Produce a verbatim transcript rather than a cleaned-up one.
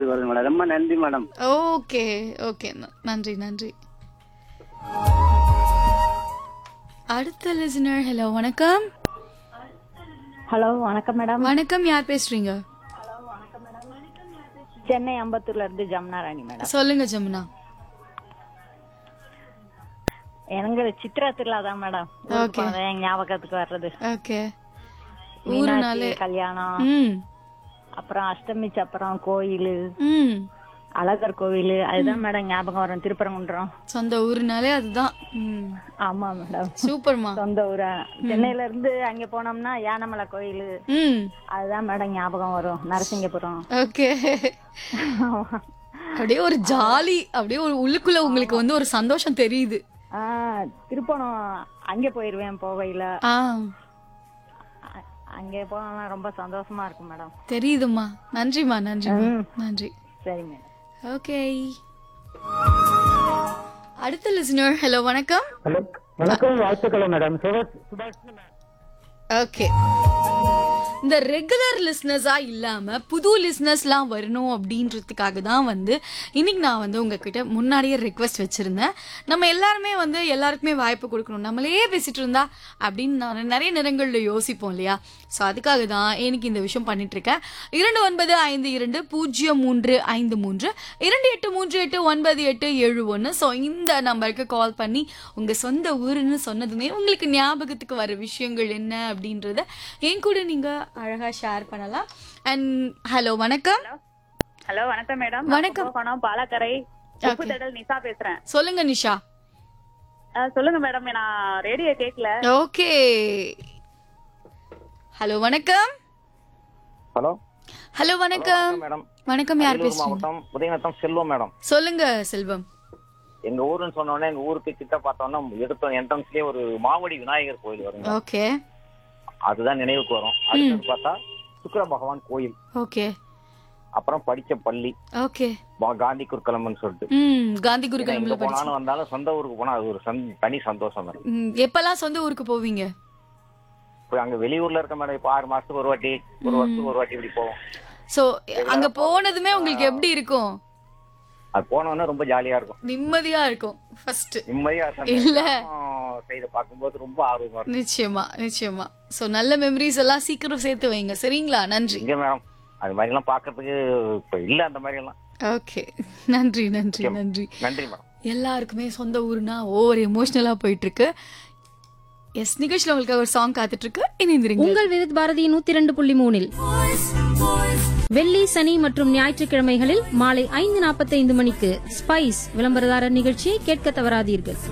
ஞாபகத்துக்கு வருது மேடம். ரொம்ப நன்றி மேடம். ஓகே ஓகே நன்றி நன்றி. அடுத்த லிசனர். ஹலோ வணக்கம். ஹலோ வணக்கம் மேடம். வணக்கம், யார் பேசுறீங்க? சென்னை அம்பத்தூர்ல இருந்து ஜமுனா ராணி மேடம். சொல்லுங்க ஜமுனா. எனக்கு சித்ரா திருவிழா தான் மேடம். ஓகே. என் ஞாபகத்துக்கு வர்றது. ஓகே. ஊருனாலே கல்யாணம், ம் அப்புறம் அஷ்டமி சப்பரம் கோயில், ம் அழகர் கோவில், அதுதான் மேடம் ஞாபகம் வரும். திருப்பரங்குன்றம் சொந்த ஊருனாலே அதுதான். ம் ஆமா மேடம். சூப்பர்மா. சொந்த ஊரா சென்னையில இருந்து அங்க போனோம்னா யானமலை கோயில், ம் அதுதான் மேடம் ஞாபகம் வரும். நரசிங்கபுரம். ஓகே. அப்படியே ஒரு ஜாலி, அப்படியே ஒரு உள்ளுக்குள்ள உங்களுக்கு வந்து ஒரு சந்தோஷம் தெரியுது. ஆஹ் திருப்பணம் அங்க போயிருவேன் போவையில. ஆ அங்கே போனா ரொம்ப சந்தோஷமா இருக்கும் மேடம். தெரியுதுமா. நன்றிமா நன்றிமா நன்றி. சரி மேடம். ஓகே. அடுத்த லிசனர். ஹலோ வணக்கம். ஹலோ வணக்கம், வாழ்த்துக்கள் மேடம். சுபாஷ். ஓகே. இந்த ரெகுலர் லிஸ்னஸா இல்லாம புது லிஸ்னஸ்லாம் வரணும் அப்படின்றதுக்காக தான் வந்து இன்னைக்கு நான் வந்து உங்ககிட்ட முன்னாடியே ரிக்வெஸ்ட் வச்சிருந்தேன். நம்ம எல்லாருமே வந்து எல்லாருக்குமே வாய்ப்பு கொடுக்கணும், நம்மளே பேசிட்டு இருந்தா அப்படின்னு நான் நிறைய நேரங்களில் யோசிப்போம் இல்லையா? ஸோ அதுக்காக தான் எனக்கு இந்த விஷயம் பண்ணிட்டு இருக்கேன். இரண்டு ஒன்பது ஐந்து இரண்டு பூஜ்ஜியம் மூன்று ஐந்து மூன்று இரண்டு எட்டு மூன்று எட்டு ஒன்பது எட்டு ஏழு ஒன்று. ஸோ இந்த நம்பருக்கு கால் பண்ணி உங்க சொந்த ஊருன்னு சொன்னதுமே உங்களுக்கு ஞாபகத்துக்கு வர விஷயங்கள் என்ன அப்படின்றத என் கூட நீங்க அழகா ஷேர் பண்ணலாம். அண்ட் ஹலோ வணக்கம். ஹலோ வணக்கம் மேடம். வணக்கம். கும்பகோணம் பாலக்கரை உப்புத்தடல் நிஷா பேசுறேன். சொல்லுங்க நிஷா. அஹ், சொல்லுங்க மேடம், நான் ரேடியோ கேட்கல. ஓகே. ஹலோ வணக்கம். ஹலோ ஹலோ வணக்கம் மேடம். வணக்கம், யார் பேசுறீங்க? மாவட்டம் உதயநத்தம் செல்வம் மேடம். சொல்லுங்க செல்வம். எங்க ஊருன்னு சொன்ன உடனே எங்க ஊருக்கு கிட்ட பார்த்தோம்னா எடுத்த என்ட்ரன்ஸ்லயே ஒரு மாவடி விநாயகர் கோயில் வருங்க. ஓகே. அதுதான் நினைவுக்கு வரும். அடுத்தது பார்த்தா சுக்கிர பகவான் கோயில், ஓகே. அப்புறம் படிச்ச பள்ளி ஓகே. பா- காந்தி குருக்கலம்னு சொல்லிட்டு. ம் காந்தி ஏன்னா, குருகுலம்ல எங்க படிச்சு. போனாலும் வந்தாலும் சொந்த ஊருக்கு போனா அது ஒரு சந்- தனி சந்தோஷம் மேடம். ம், எப்பெல்லாம் சொந்த ஊருக்கு போவீங்க? இப்போ அங்க வெளியூர்ல இருக்க மேடம், இப்போ ஆறு மாசத்துக்கு ஒரு வாட்டி, ஒரு வருஷத்துக்கு ஒரு வாட்டி இப்படி போவோம். சோ அங்க போனதுமே உங்களுக்கு எப்படி இருக்கும்? அது போனோன்னா ரொம்ப ஜாலியா இருக்கும், நிம்மதியா இருக்கும் ஃபர்ஸ்ட். நிம்மதியா இல்ல. செய்த பார்க்கும்போது ரொம்ப ஆர்வமா இருக்கும். நிச்சயமா நிச்சயமா. சோ நல்ல மெமரிஸ் எல்லாம் சீக்கிரம் சேர்த்து வைங்க, சரிங்களா? நன்றி. இங்க மேடம் அது மாதிரி எல்லாம் பாக்குறதுக்கு இப்ப இல்ல அந்த மாதிரி எல்லாம். ஓகே. நன்றி நன்றி நன்றி. நன்றி மேடம். எல்லாருக்குமே சொந்த ஊருனா ஓவர் எமோஷனலா போயிட்டு இருக்கு. எஸ், நிகழ்ச்சியில் உங்களுக்கு ஒரு சாங் காத்துட்டு இருக்கு, இணைந்திருங்க. உங்கள் விருத் பாரதி நூத்தி ரெண்டு புள்ளி மூணில் வெள்ளி, சனி மற்றும் ஞாயிற்றுக்கிழமைகளில் மாலை ஐந்து நாற்பத்தி ஐந்து மணிக்கு ஸ்பைஸ் விளம்பரதாரர் நிகழ்ச்சியை கேட்க தவறாதீர்கள்.